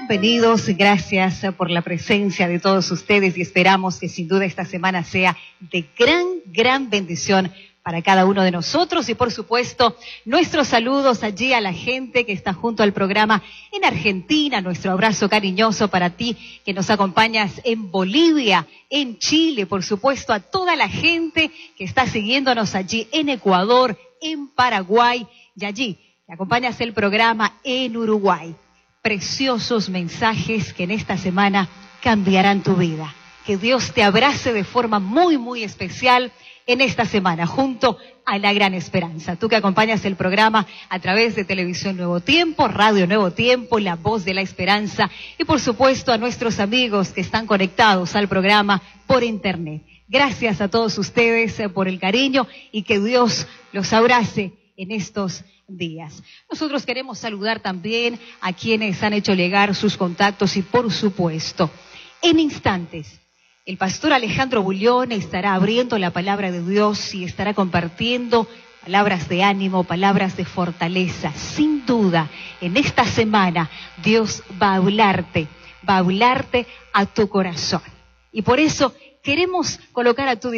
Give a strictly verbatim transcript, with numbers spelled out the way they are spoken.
Bienvenidos, gracias por la presencia de todos ustedes y esperamos que sin duda esta semana sea de gran, gran bendición para cada uno de nosotros y por supuesto nuestros saludos allí a la gente que está junto al programa en Argentina, nuestro abrazo cariñoso para ti que nos acompañas en Bolivia, en Chile, por supuesto a toda la gente que está siguiéndonos allí en Ecuador, en Paraguay y allí que acompañas el programa en Uruguay. Preciosos mensajes que en esta semana cambiarán tu vida. Que Dios te abrace de forma muy, muy especial en esta semana, junto a la Gran Esperanza. Tú que acompañas el programa a través de Televisión Nuevo Tiempo, Radio Nuevo Tiempo, La Voz de la Esperanza y por supuesto a nuestros amigos que están conectados al programa por internet. Gracias a todos ustedes por el cariño y que Dios los abrace en estos días. Nosotros queremos saludar también a quienes han hecho llegar sus contactos y por supuesto, en instantes, el pastor Alejandro Bullón estará abriendo la palabra de Dios y estará compartiendo palabras de ánimo, palabras de fortaleza. Sin duda, en esta semana Dios va a hablarte, va a hablarte a tu corazón. Y por eso queremos colocar a tu